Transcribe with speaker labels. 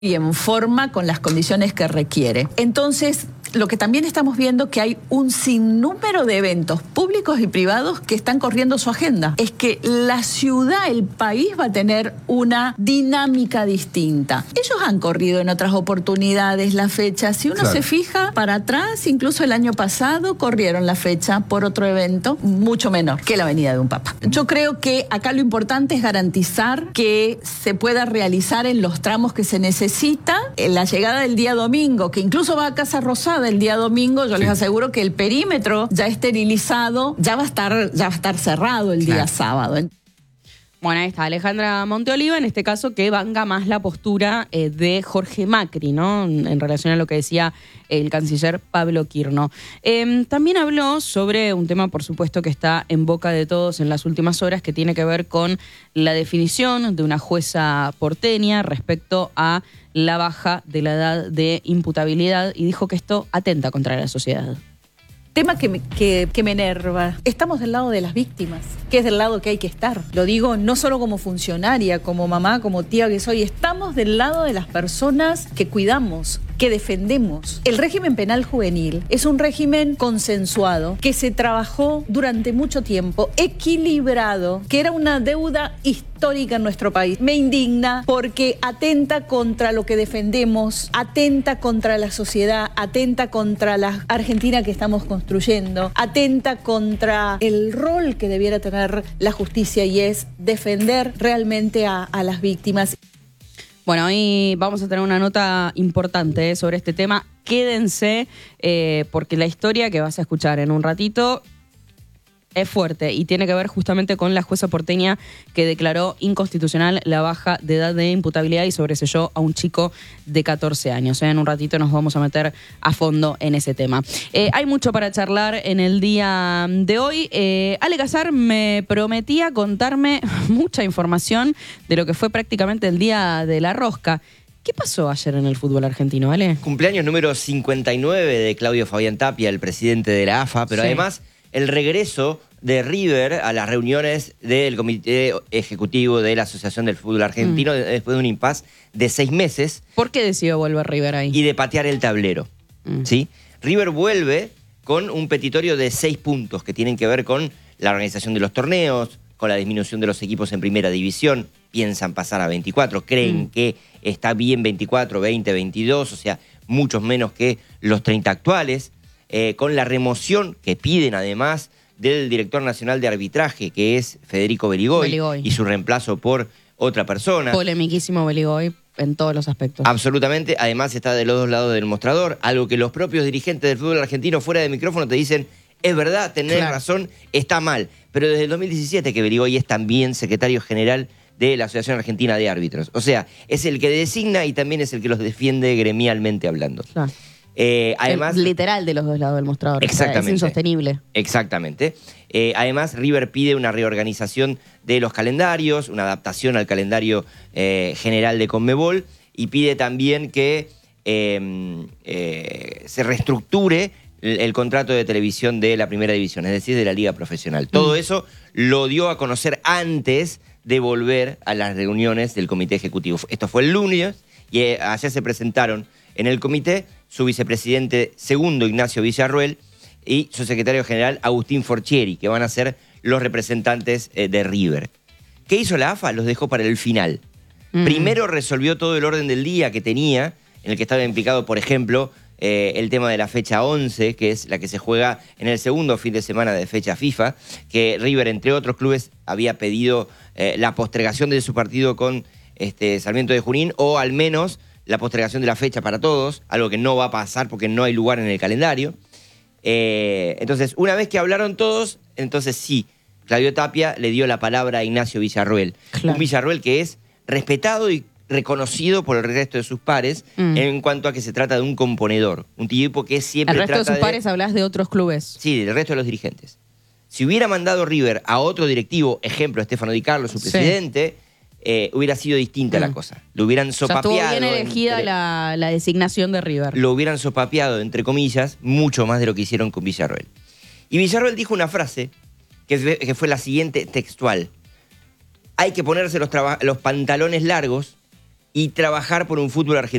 Speaker 1: y en forma con las condiciones que requiere. Entonces, lo que también estamos viendo que hay un sinnúmero de eventos públicos y privados que están corriendo su agenda. Es que la ciudad, el país va a tener una dinámica distinta. Ellos han corrido en otras oportunidades la fecha. Si uno se fija para atrás, incluso el año pasado corrieron la fecha por otro evento mucho menor que la venida de un papa. Yo creo que acá lo importante es garantizar que se pueda realizar en los tramos que se necesita. La llegada del día domingo, que incluso va a Casa Rosada el día domingo, yo les aseguro que el perímetro ya esterilizado, ya va a estar cerrado el día sábado.
Speaker 2: Bueno, ahí está Alejandra Monteoliva, en este caso que banca más la postura de Jorge Macri, ¿no? En relación a lo que decía el canciller Pablo Quirno. También habló sobre un tema, por supuesto, que está en boca de todos en las últimas horas, que tiene que ver con la definición de una jueza porteña respecto a la baja de la edad de imputabilidad, y dijo que esto atenta contra la sociedad.
Speaker 1: Tema que me enerva. Estamos del lado de las víctimas, que es del lado que hay que estar. Lo digo no solo como funcionaria, como mamá, como tía que soy. Estamos del lado de las personas que cuidamos, que defendemos. El régimen penal juvenil es un régimen consensuado, que se trabajó durante mucho tiempo, equilibrado, que era una deuda histórica en nuestro país. Me indigna porque atenta contra lo que defendemos, atenta contra la sociedad, atenta contra la Argentina que estamos construyendo, atenta contra el rol que debiera tener la justicia, y es defender realmente a las víctimas.
Speaker 2: Bueno, hoy vamos a tener una nota importante sobre este tema. Quédense, porque la historia que vas a escuchar en un ratito es fuerte y tiene que ver justamente con la jueza porteña que declaró inconstitucional la baja de edad de imputabilidad y sobreseyó a un chico de 14 años. En un ratito nos vamos a meter a fondo en ese tema. Hay mucho para charlar en el día de hoy. Ale Casar me prometía contarme mucha información de lo que fue prácticamente el día de la rosca. ¿Qué pasó ayer en el fútbol argentino, Ale?
Speaker 3: Cumpleaños número 59 de Claudio Fabián Tapia, el presidente de la AFA, pero además el regreso de River a las reuniones del Comité Ejecutivo de la Asociación del Fútbol Argentino después de un impas de 6 meses.
Speaker 2: ¿Por qué decidió volver River ahí?
Speaker 3: Y de patear el tablero. ¿Sí? River vuelve con un petitorio de 6 puntos que tienen que ver con la organización de los torneos, con la disminución de los equipos en primera división. Piensan pasar a 24, creen que está bien 24, 20, 22, o sea, muchos menos que los 30 actuales. Con la remoción que piden además del director nacional de arbitraje, que es Federico Beligoy, y su reemplazo por otra persona.
Speaker 2: Polemiquísimo Beligoy en todos los aspectos.
Speaker 3: Absolutamente, además está de los dos lados del mostrador, algo que los propios dirigentes del fútbol argentino fuera de micrófono te dicen, es verdad, tenés razón, está mal. Pero desde el 2017 que Beligoy es también secretario general de la Asociación Argentina de Árbitros. O sea, es el que designa y también es el que los defiende gremialmente hablando.
Speaker 2: Claro.
Speaker 3: Además,
Speaker 2: literal de los dos lados del mostrador.
Speaker 3: Exactamente.
Speaker 2: O sea, es insostenible.
Speaker 3: Exactamente. Además, River pide una reorganización de los calendarios, una adaptación al calendario general de Conmebol, y pide también que se reestructure el contrato de televisión de la primera división, es decir, de la liga profesional. Todo eso lo dio a conocer antes de volver a las reuniones del comité ejecutivo. Esto fue el lunes y ayer se presentaron en el comité su vicepresidente segundo, Ignacio Villarruel, y su secretario general, Agustín Forchieri, que van a ser los representantes de River. ¿Qué hizo la AFA? Los dejó para el final. Primero resolvió todo el orden del día que tenía, en el que estaba implicado, por ejemplo, el tema de la fecha 11, que es la que se juega en el segundo fin de semana de fecha FIFA, que River, entre otros clubes, había pedido la postergación de su partido con Sarmiento de Junín, o al menos la postergación de la fecha para todos, algo que no va a pasar porque no hay lugar en el calendario. Entonces, una vez que hablaron todos, entonces sí, Claudio Tapia le dio la palabra a Ignacio Villarruel. Un Villarruel que es respetado y reconocido por el resto de sus pares en cuanto a que se trata de un componedor, un tipo que siempre trata de...
Speaker 2: ¿El resto de sus pares hablas de otros clubes?
Speaker 3: Sí, del resto de los dirigentes. Si hubiera mandado River a otro directivo, ejemplo, Estefano Di Carlo, su presidente, hubiera sido distinta la cosa. Lo hubieran sopapeado.
Speaker 2: O sea, estuvo bien elegida la designación de River.
Speaker 3: Lo hubieran sopapeado, entre comillas, mucho más de lo que hicieron con Villarruel. Y Villarruel dijo una frase que fue la siguiente textual. Hay que ponerse los pantalones largos y trabajar por un fútbol argentino